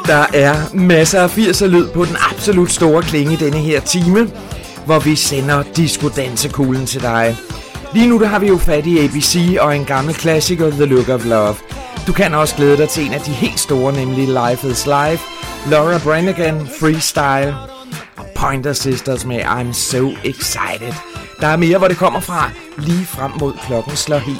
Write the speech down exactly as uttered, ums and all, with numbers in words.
Der er masser af firser lyd på den absolut store klinge i denne her time, hvor vi sender disco-dansekuglen til dig. Lige nu der har vi jo fat i A B C og en gammel klassiker, The Look of Love. Du kan også glæde dig til en af de helt store, nemlig Life is Life, Laura Branigan, Freestyle og Pointer Sisters med I'm So Excited. Der er mere, hvor det kommer fra, lige frem mod klokken slår helt